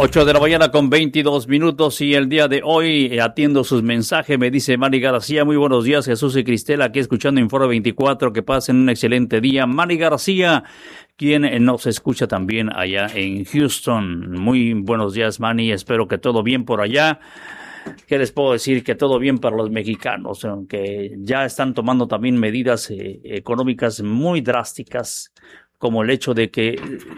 8 de la mañana con 22 minutos y el día de hoy atiendo sus mensajes. Me dice Mari García, muy buenos días Jesús y Cristela, aquí escuchando Inforo 24, que pasen un excelente día. Mari García, quien nos escucha también allá en Houston. Muy buenos días, Mani, espero que todo bien por allá. ¿Qué les puedo decir? Que todo bien para los mexicanos, aunque ya están tomando también medidas económicas muy drásticas, como el hecho de que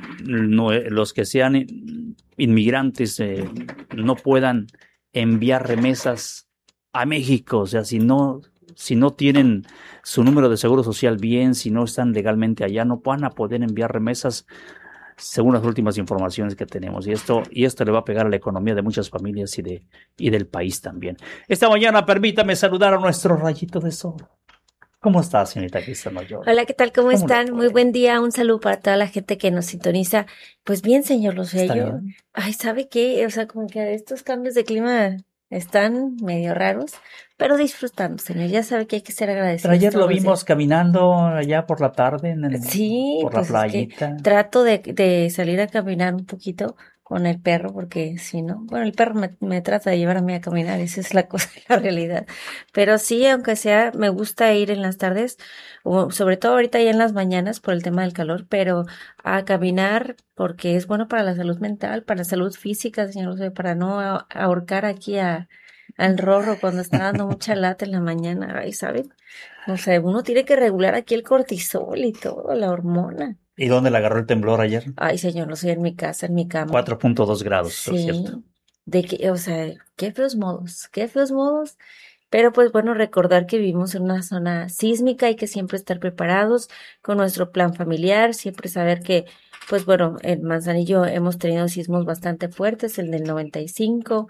los que sean inmigrantes no puedan enviar remesas a México. O sea, si no tienen su número de seguro social bien, si no están legalmente allá, no van a poder enviar remesas según las últimas informaciones que tenemos. Y esto le va a pegar a la economía de muchas familias y del país también. Esta mañana permítame saludar a nuestro rayito de sol. ¿Cómo está, señorita Cristina Mayor? Hola, ¿qué tal? ¿Cómo están? Muy buen día. Un saludo para toda la gente que nos sintoniza. Pues bien, señor Locello. Ay, ¿sabe qué? O sea, como que estos cambios de clima están medio raros, pero disfrutando, señor. Ya sabe que hay que ser agradecidos. Pero ayer lo vimos caminando allá por la tarde sí, por pues la playita. Es que trato de salir a caminar un poquito con el perro, porque si no, bueno, el perro me trata de llevar a mí a caminar, esa es la cosa, la realidad. Pero sí, aunque sea, me gusta ir en las tardes, o sobre todo ahorita ya en las mañanas por el tema del calor, pero a caminar porque es bueno para la salud mental, para la salud física, señor, o sea, para no ahorcar aquí al rorro cuando está dando mucha lata en la mañana, ay, ¿saben? O sea, uno tiene que regular aquí el cortisol y todo, la hormona. ¿Y dónde le agarró el temblor ayer? Ay, señor, no sé, en mi casa, en mi cama. 4.2 grados, por Sí, cierto. de que, o sea, qué feos modos. Pero pues bueno, recordar que vivimos en una zona sísmica, hay que siempre estar preparados con nuestro plan familiar, siempre saber que, pues bueno, en Manzanillo hemos tenido sismos bastante fuertes, el del 95,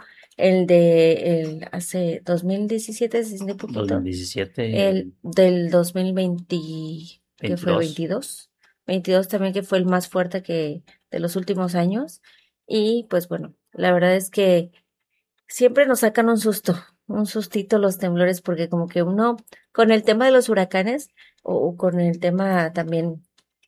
hace 2017, ¿se siente poquito? 2017. El del 2020, que fue 22. 22 también, que fue el más fuerte que de los últimos años. Y pues bueno, la verdad es que siempre nos sacan un sustito los temblores, porque como que uno, con el tema de los huracanes o con el tema también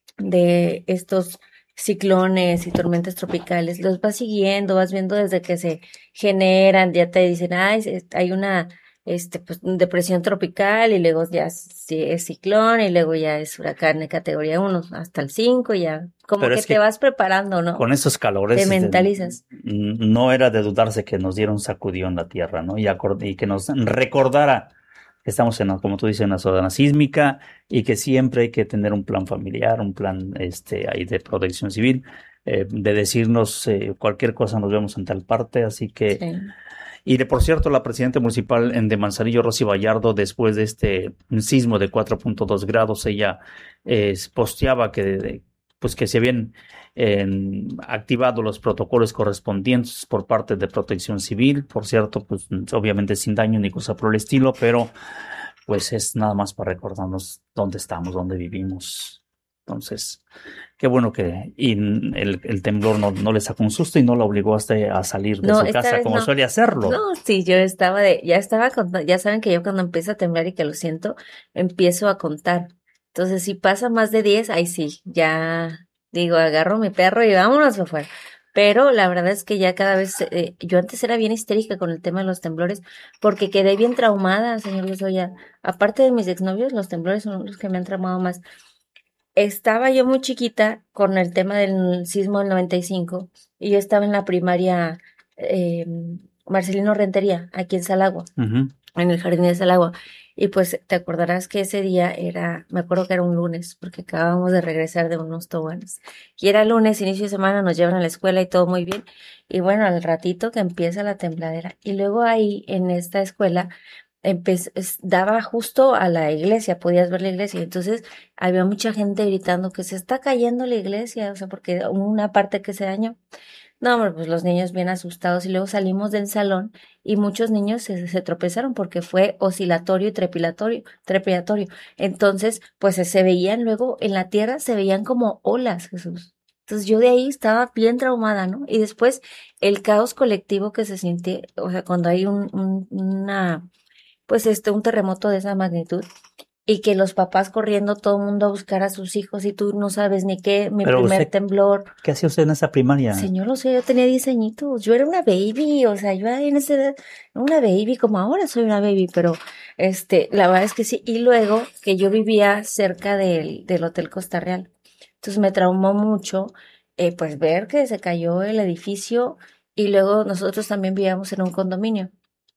de estos ciclones y tormentas tropicales, los vas siguiendo, vas viendo desde que se generan, ya te dicen, hay una pues depresión tropical, y luego ya es ciclón, y luego ya es huracán de categoría 1 hasta el 5, ya como Pero que te vas preparando, ¿no? Con esos calores te mentalizas. No era de dudarse que nos diera un sacudión la tierra, ¿no? Y que nos recordara que estamos como tú dices, en una zona sísmica, y que siempre hay que tener un plan familiar, un plan ahí de protección civil, de decirnos cualquier cosa, nos vemos en tal parte. Así que Sí. Y por cierto, la presidenta municipal de Manzanillo, Rosy Vallardo, después de un sismo de 4.2 grados, ella posteaba que se habían activado los protocolos correspondientes por parte de Protección Civil. Por cierto, pues obviamente sin daño ni cosa por el estilo, pero pues es nada más para recordarnos dónde estamos, dónde vivimos. Entonces, qué bueno que el temblor no le sacó un susto y no la obligó a salir de su casa como suele hacerlo. No, sí, ya estaba contando. Ya saben que yo cuando empiezo a temblar y que lo siento, empiezo a contar. Entonces, si pasa más de 10, ahí sí, ya digo, agarro mi perro y vámonos afuera. Pero la verdad es que ya cada vez, yo antes era bien histérica con el tema de los temblores, porque quedé bien traumada, señor Lozoya. Aparte de mis exnovios, los temblores son los que me han traumado más. Estaba yo muy chiquita con el tema del sismo del 95, y yo estaba en la primaria Marcelino Rentería, aquí en Salagua, en el jardín de Salagua. Y pues te acordarás que ese día me acuerdo que era un lunes, porque acabábamos de regresar de unos toboganes. Y era lunes, inicio de semana, nos llevan a la escuela y todo muy bien. Y bueno, al ratito que empieza la tembladera. Y luego ahí en esta escuela daba justo a la iglesia, podías ver la iglesia. Entonces había mucha gente gritando que se está cayendo la iglesia, o sea, porque hubo una parte que se dañó. No, hombre, pues los niños bien asustados, y luego salimos del salón y muchos niños se tropezaron porque fue oscilatorio y trepidatorio. Entonces, pues se veían luego en la tierra, se veían como olas, Jesús. Entonces yo de ahí estaba bien traumada, ¿no? Y después el caos colectivo que se siente, o sea, cuando hay un terremoto de esa magnitud, y que los papás corriendo, todo el mundo a buscar a sus hijos y tú no sabes ni qué, mi Pero primer usted, temblor. ¿qué hacía usted en esa primaria? Señor, o sea, yo tenía 10 añitos, yo era una baby, o sea, yo en esa edad, una baby, como ahora soy una baby, pero la verdad es que sí. Y luego que yo vivía cerca del Hotel Costa Real, entonces me traumó mucho, pues ver que se cayó el edificio y luego nosotros también vivíamos en un condominio.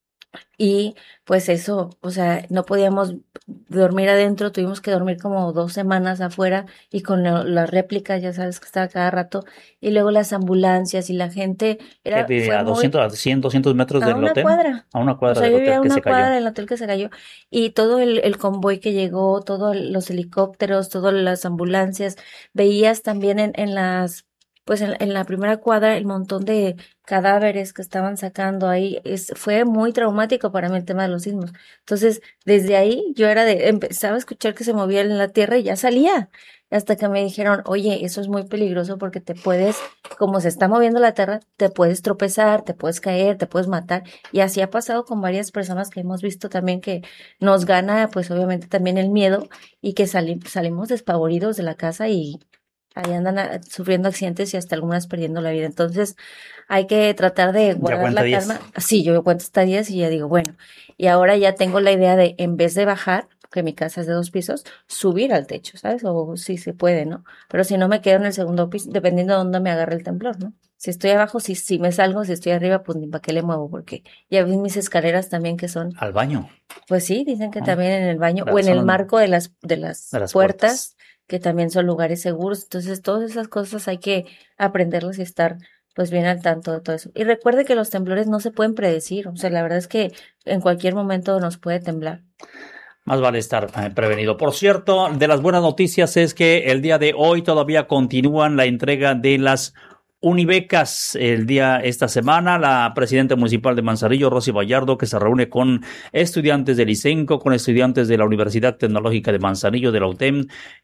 Y pues eso, o sea, no podíamos dormir adentro, tuvimos que dormir como 2 semanas afuera y con las réplicas, ya sabes que estaba cada rato, y luego las ambulancias y la gente, ¿Qué vive fue a muy 200, a 100, 200 metros a del una hotel? cuadra. A una O cuadra sea, del yo vivía hotel a que una se cayó. cuadra del hotel que se cayó y todo el convoy que llegó, todos los helicópteros, todas las ambulancias, veías también pues en la primera cuadra el montón de cadáveres que estaban sacando ahí. Fue muy traumático para mí el tema de los sismos. Entonces, desde ahí yo empezaba a escuchar que se movía en la tierra y ya salía. Hasta que me dijeron, oye, eso es muy peligroso porque como se está moviendo la tierra, te puedes tropezar, te puedes caer, te puedes matar. Y así ha pasado con varias personas que hemos visto también que nos gana, pues obviamente también el miedo y que salimos despavoridos de la casa y ahí andan sufriendo accidentes y hasta algunas perdiendo la vida. Entonces hay que tratar de Ya guardar cuenta la 10. calma. Sí, yo cuento hasta 10 y ya digo, bueno, y ahora ya tengo la idea de, en vez de bajar, que mi casa es de 2 pisos, subir al techo, ¿sabes? O sí se puede, ¿no? Pero si no me quedo en el segundo piso, dependiendo de dónde me agarre el temblor, ¿no? Si estoy abajo, si me salgo, si estoy arriba, pues ni para qué le muevo, porque ya vi mis escaleras también que son, Al baño, pues sí, dicen que ¿no? también en el baño o Claro, en el son marco de las puertas. puertas, que también son lugares seguros. Entonces, todas esas cosas hay que aprenderlas y estar pues bien al tanto de todo eso. Y recuerde que los temblores no se pueden predecir, o sea, la verdad es que en cualquier momento nos puede temblar. Más vale estar prevenido. Por cierto, de las buenas noticias es que el día de hoy todavía continúan la entrega de las Unibecas. Esta semana, la presidenta municipal de Manzanillo, Rosy Vallardo, que se reúne con estudiantes del ICENCO, con estudiantes de la Universidad Tecnológica de Manzanillo, de la UTEM,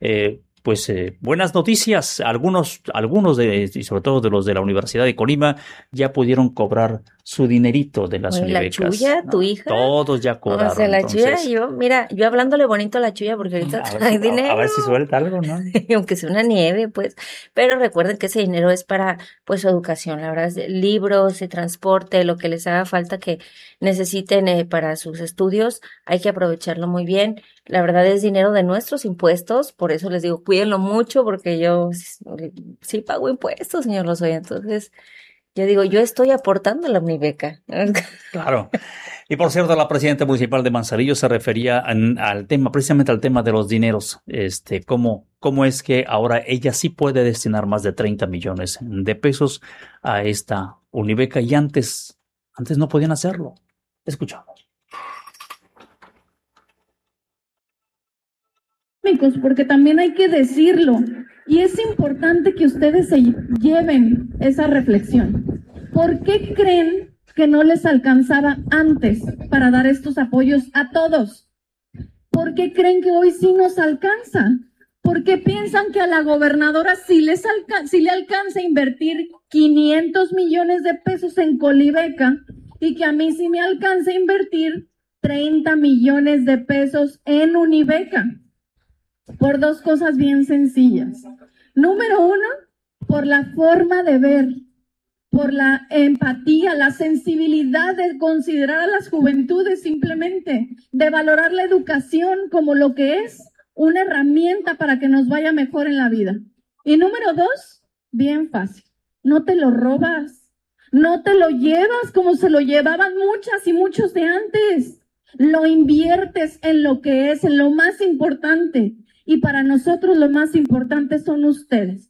buenas noticias. Algunos y sobre todo de los de la Universidad de Colima, ya pudieron cobrar su dinerito de las Oye, la Unibecas, Chuya, ¿no? tu hija. Todos ya O cobraron. sea, la Chuya, Entonces, mira, yo hablándole bonito a la Chuya porque ahorita trae a dinero. ver si suelta algo, ¿no? Aunque sea una nieve, pues, pero recuerden que ese dinero es para, pues, su educación, la verdad, es libros, de transporte, lo que les haga falta que necesiten para sus estudios, hay que aprovecharlo muy bien. La verdad es dinero de nuestros impuestos, por eso les digo, cuídenlo mucho, porque yo sí pago impuestos, señor Lozoya, entonces, yo digo, yo estoy aportando a la Unibeca. Claro. Y por cierto, la presidenta municipal de Manzanillo se refería al tema, precisamente al tema de los dineros. Cómo es que ahora ella sí puede destinar más de 30 millones de pesos a esta Unibeca y antes no podían hacerlo. Escuchamos. Porque también hay que decirlo y es importante que ustedes se lleven esa reflexión. ¿Por qué creen que no les alcanzaba antes para dar estos apoyos a todos? ¿Por qué creen que hoy sí nos alcanza? ¿Por qué piensan que a la gobernadora sí le alcanza a invertir 500 millones de pesos en Colibeca y que a mí sí me alcanza a invertir 30 millones de pesos en Unibeca? Por dos cosas bien sencillas. Número uno, por la forma de ver, por la empatía, la sensibilidad de considerar a las juventudes simplemente, de valorar la educación como lo que es una herramienta para que nos vaya mejor en la vida. Y número dos, bien fácil, no te lo robas, no te lo llevas como se lo llevaban muchas y muchos de antes, lo inviertes en lo que es, en lo más importante. Y para nosotros lo más importante son ustedes.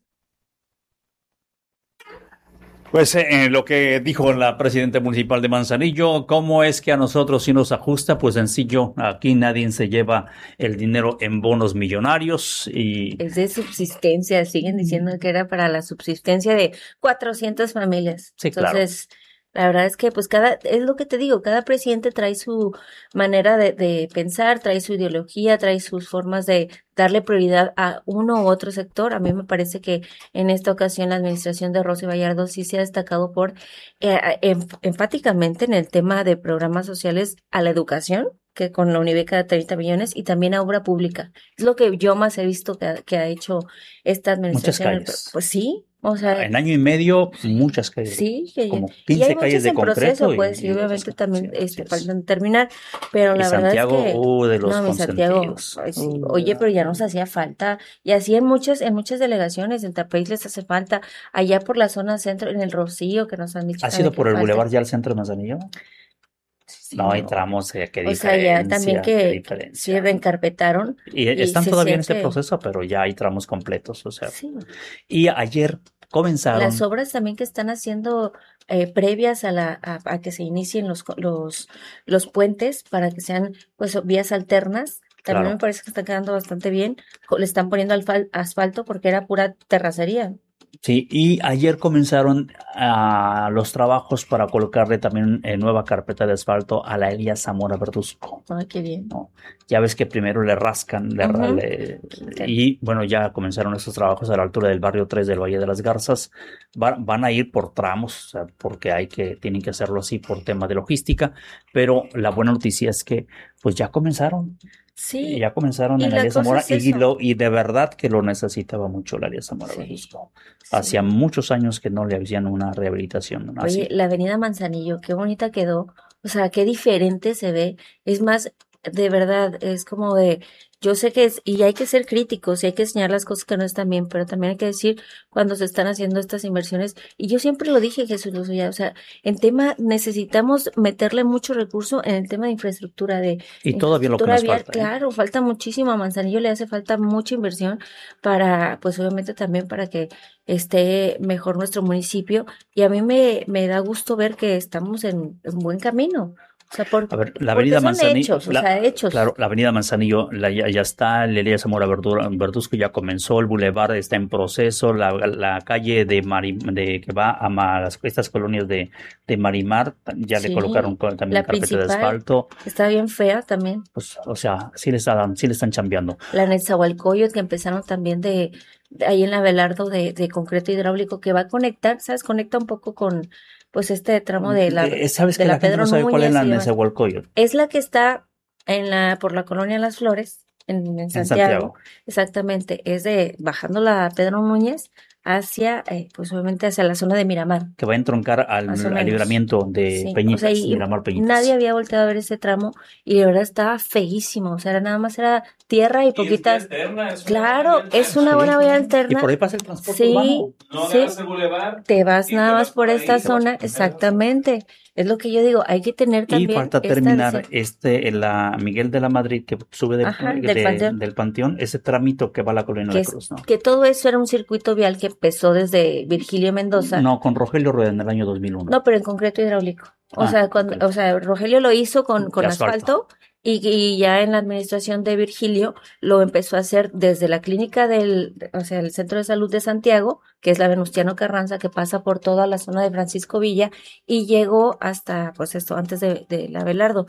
Pues lo que dijo la presidenta municipal de Manzanillo, ¿cómo es que a nosotros sí nos ajusta? Pues sencillo, aquí nadie se lleva el dinero en bonos millonarios y... Es de subsistencia, siguen diciendo que era para la subsistencia de 400 familias. Sí, claro. Entonces, la verdad es que pues es lo que te digo, cada presidente trae su manera de pensar, trae su ideología, trae sus formas de darle prioridad a uno u otro sector. A mí me parece que en esta ocasión la administración de Rosy Vallardo sí se ha destacado por enfáticamente en el tema de programas sociales a la educación. que con la Unibeca de 30 millones, y también a obra pública. Es lo que yo más he visto que ha hecho esta administración. Muchas calles. Pues sí, o sea. En año y medio, muchas calles. Sí, como y 15 hay calles muchas de en concreto. proceso, pues, y obviamente también faltan terminar, pero la verdad Santiago, es que de los no, mi Santiago, consentidos. ay, sí, oye, pero ya nos hacía falta, y así en muchas delegaciones, en Tapaís les hace falta, allá por la zona centro, en el Rocío, que nos han dicho. ¿Ha sido por el Boulevard ya al centro de Manzanillo? Sí, no, entramos, qué o sea, ya también que sí reencarpetaron. Y están todavía en este proceso, pero ya hay tramos completos, o sea. Sí. Y ayer comenzaron. Las obras también que están haciendo previas a que se inicien los puentes para que sean pues vías alternas. También Claro. me parece que están quedando bastante bien. Le están poniendo asfalto porque era pura terracería. Sí, y ayer comenzaron los trabajos para colocarle también nueva carpeta de asfalto a la Elías Zamora Verduzco. Ay, qué bien. ¿No? Ya ves que primero le rascan, y bueno, ya comenzaron esos trabajos a la altura del barrio 3 del Valle de las Garzas. Van a ir por tramos, o sea, porque tienen que hacerlo así por tema de logística, pero la buena noticia es que pues ya comenzaron. Sí. Ya comenzaron en la Elías Zamora y de verdad que lo necesitaba mucho la Elías Zamora Verduzco. Hacía muchos años que no le hacían una rehabilitación. Oye, así. la avenida Manzanillo, qué bonita quedó. O sea, qué diferente se ve. Es más, de verdad, es como yo sé que y hay que ser críticos y hay que enseñar las cosas que no están bien, pero también hay que decir cuando se están haciendo estas inversiones. Y yo siempre lo dije, Jesús Lozoya, o sea, necesitamos meterle mucho recurso en el tema de infraestructura y todavía lo que nos falta. Claro, falta muchísimo. A Manzanillo le hace falta mucha inversión para, pues obviamente también para que esté mejor nuestro municipio. Y a mí me da gusto ver que estamos en buen camino. O sea, a ver, la avenida Manzanillo, hechos. Claro, la avenida Manzanillo ya está, la Elías Zamora Verduzco ya comenzó, el bulevar está en proceso, la calle que va a estas colonias de Marimar, ya le colocaron también carpeta de asfalto. Está bien fea también. Pues, o sea, sí le están chambeando. La Netzahualcóyotl que empezaron también ahí en la Abelardo de concreto hidráulico que va a conectar, ¿sabes? Conecta un poco con pues este tramo de la ¿sabes de que la la gente Pedro no sabe Núñez, cuál es la Netzahualcóyotl? Es la que está por la colonia Las Flores en Santiago. Exactamente, es bajando la Pedro Núñez hacia, pues obviamente hacia la zona de Miramar. Que va a entroncar al libramiento de Peñitas, Miramar Peñitas. Nadie había volteado a ver ese tramo y de verdad estaba feísimo, o sea, nada más era tierra y poquitas. Claro, es una buena vía alterna. Y por ahí pasa el transporte urbano. No agarras el bulevar. Te vas nada más por esta zona, exactamente. Es lo que yo digo, hay que tener también. Y falta terminar la Miguel de la Madrid que sube del Panteón, ese tramito que va a la Colonia de la Cruz, ¿no? Que todo eso era un circuito vial que empezó desde Virgilio Mendoza. No, con Rogelio Rueda en el año 2001. No, pero en concreto hidráulico. O sea, Rogelio lo hizo con asfalto y ya en la administración de Virgilio lo empezó a hacer desde la clínica el Centro de Salud de Santiago, que es la Venustiano Carranza, que pasa por toda la zona de Francisco Villa y llegó hasta, pues esto, antes de la Abelardo,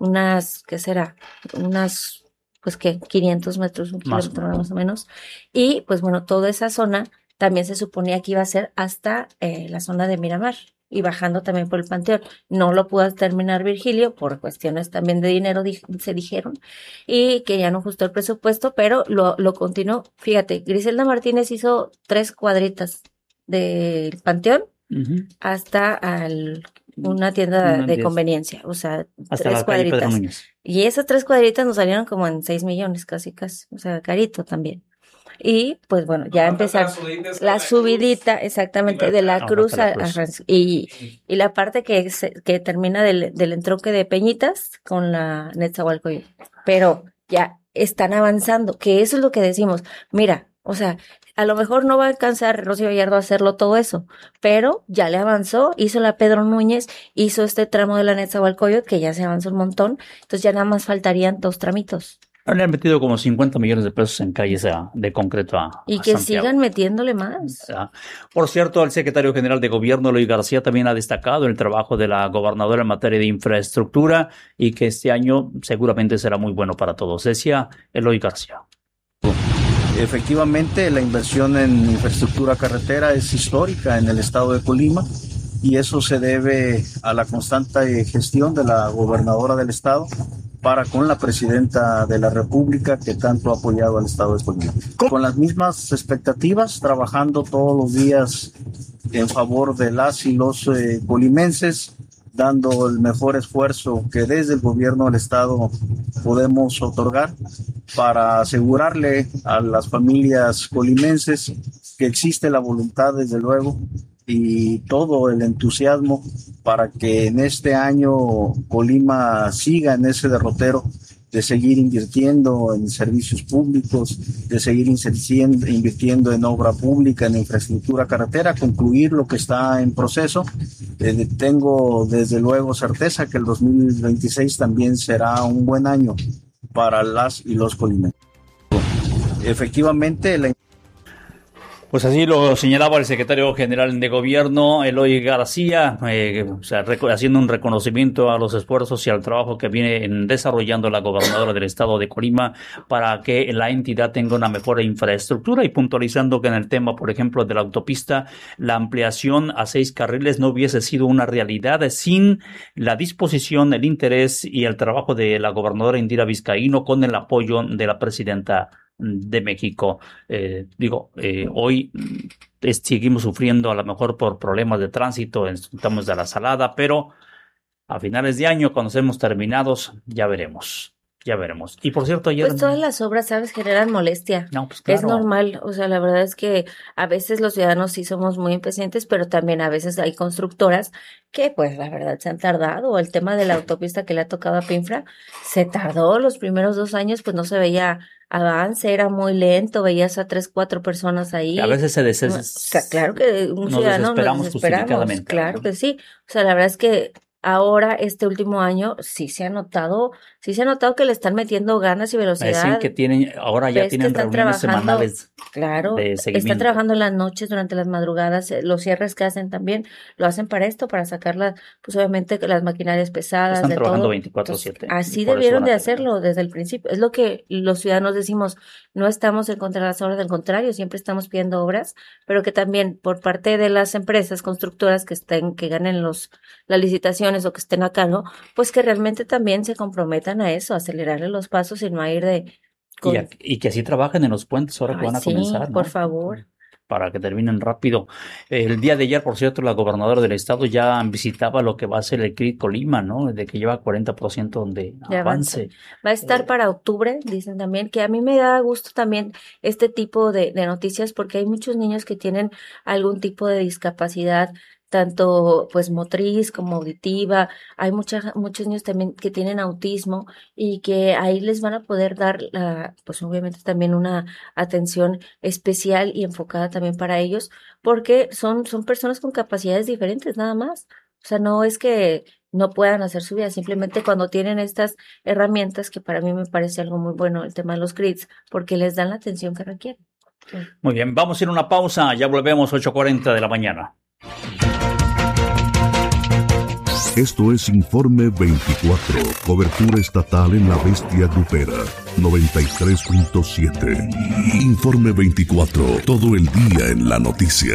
pues que 500 metros, un kilómetro más o menos. Y pues bueno, toda esa zona también se suponía que iba a ser hasta la zona de Miramar y bajando también por el Panteón. No lo pudo terminar Virgilio por cuestiones también de dinero, se dijeron, y que ya no ajustó el presupuesto, pero lo continuó. Fíjate, Griselda Martínez hizo 3 cuadritas del Panteón hasta una tienda de conveniencia, o sea, hasta 3 cuadritas. Y esas 3 cuadritas nos salieron como en 6 millones, casi, o sea, carito también. Y pues bueno, ya empezaron la subidita, exactamente, de la Cruz y la parte que termina del entronque de Peñitas con la Netzahualcóyotl. Pero ya están avanzando, que eso es lo que decimos. Mira, o sea, a lo mejor no va a alcanzar Rocío Gallardo a hacerlo todo eso, pero ya le avanzó, hizo la Pedro Núñez, hizo este tramo de la Netzahualcóyotl, que ya se avanzó un montón, entonces ya nada más faltarían 2 tramitos. Le han metido como 50 millones de pesos en calles de concreto y que Santiago. Sigan metiéndole más. Por cierto, el secretario general de Gobierno, Eloy García, también ha destacado el trabajo de la gobernadora en materia de infraestructura y que este año seguramente será muy bueno para todos. Decía Eloy García. Efectivamente, la inversión en infraestructura carretera es histórica en el estado de Colima y eso se debe a la constante gestión de la gobernadora del estado, para con la presidenta de la República, que tanto ha apoyado al Estado de Colima. Con las mismas expectativas, trabajando todos los días en favor de las y los colimenses, dando el mejor esfuerzo que desde el gobierno del Estado podemos otorgar para asegurarle a las familias colimenses que existe la voluntad, desde luego, y todo el entusiasmo para que en este año Colima siga en ese derrotero de seguir invirtiendo en servicios públicos, de seguir invirtiendo en obra pública, en infraestructura carretera, concluir lo que está en proceso. Tengo desde luego certeza que el 2026 también será un buen año para las y los colimenses. Efectivamente, Pues así lo señalaba el secretario general de gobierno, Eloy García, haciendo un reconocimiento a los esfuerzos y al trabajo que viene desarrollando la gobernadora del estado de Colima para que la entidad tenga una mejor infraestructura, y puntualizando que en el tema, por ejemplo, de la autopista, la ampliación a 6 carriles no hubiese sido una realidad sin la disposición, el interés y el trabajo de la gobernadora Indira Vizcaíno, con el apoyo de la presidenta de México. Hoy seguimos sufriendo a lo mejor por problemas de tránsito, estamos de la Salada, pero a finales de año, cuando estemos terminados, ya veremos. Y por cierto, ayer... Pues todas las obras, ¿sabes?, generan molestia. No, pues claro. Es normal, o sea, la verdad es que a veces los ciudadanos sí somos muy impacientes, pero también a veces hay constructoras que, pues, la verdad se han tardado. El tema de la autopista que le ha tocado a Pinfra, se tardó los primeros 2 años, pues no se veía avance, era muy lento, veías a 3, 4 personas ahí. A veces se claro que un ciudadano nos desesperamos, claro que sí. O sea, la verdad es que ahora, este último año, sí se ha notado que le están metiendo ganas y velocidad. Decir que ahora ya tienen reuniones semanales. Claro, de seguimiento. Están trabajando en las noches, durante las madrugadas, los cierres que hacen también, lo hacen para esto, para sacar pues obviamente las maquinarias pesadas. Están trabajando todo. 24/7. Así debieron de hacerlo desde el principio. Es lo que los ciudadanos decimos, no estamos en contra de las obras, del contrario, siempre estamos pidiendo obras, pero que también por parte de las empresas constructoras que ganen las licitaciones o que estén acá, ¿no? Pues que realmente también se comprometan a eso, a acelerarle los pasos y no a ir y que así trabajen en los puentes ahora que van a comenzar, ¿no? Por favor. Para que terminen rápido. El día de ayer, por cierto, la gobernadora del estado ya visitaba lo que va a ser el CRIT Colima, ¿no? De que lleva 40% de avance. Va a estar para octubre, dicen también, que a mí me da gusto también este tipo de noticias, porque hay muchos niños que tienen algún tipo de discapacidad, tanto pues motriz como auditiva. Hay muchos niños también que tienen autismo y que ahí les van a poder dar pues obviamente también una atención especial y enfocada también para ellos, porque son personas con capacidades diferentes nada más. O sea, no es que no puedan hacer su vida, simplemente cuando tienen estas herramientas, que para mí me parece algo muy bueno el tema de los CRITs, porque les dan la atención que requieren. Muy bien, vamos a ir a una pausa, ya volvemos 8:40 de la mañana. Esto es Informe 24, cobertura estatal en la bestia grupera, 93.7. Informe 24, todo el día en la noticia.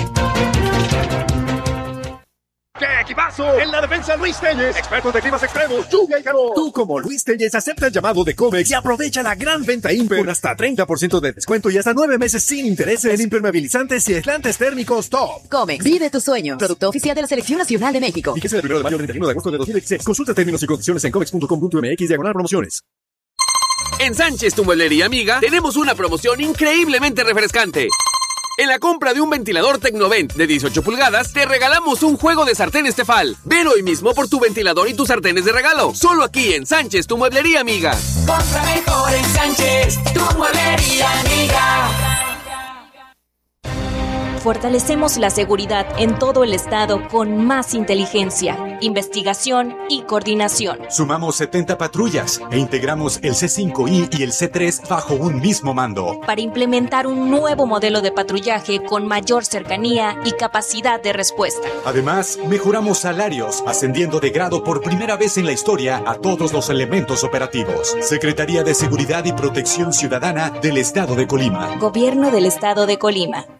¡Qué equipazo! En la defensa, Luis Telles, expertos de climas extremos, lluvia y calor. Tú, como Luis Telles, acepta el llamado de Comex y aprovecha la gran venta Imper con hasta 30% de descuento y hasta 9 meses sin intereses en impermeabilizantes y aislantes térmicos top. Comex, vive tus sueños. Producto oficial de la Selección Nacional de México. Fíjese del 1 de mayo al 31 de agosto de 2016. Consulta términos y condiciones en comex.com.mx/promociones. En Sánchez, tu mueblería amiga, tenemos una promoción increíblemente refrescante. En la compra de un ventilador Tecnovent de 18 pulgadas, te regalamos un juego de sartenes Tefal. Ven hoy mismo por tu ventilador y tus sartenes de regalo. Solo aquí en Sánchez, tu mueblería amiga. Compra mejor en Sánchez, tu mueblería amiga. Fortalecemos la seguridad en todo el estado con más inteligencia, investigación y coordinación. Sumamos 70 patrullas e integramos el C5I y el C3 bajo un mismo mando. Para implementar un nuevo modelo de patrullaje con mayor cercanía y capacidad de respuesta. Además, mejoramos salarios, ascendiendo de grado por primera vez en la historia a todos los elementos operativos. Secretaría de Seguridad y Protección Ciudadana del Estado de Colima. Gobierno del Estado de Colima.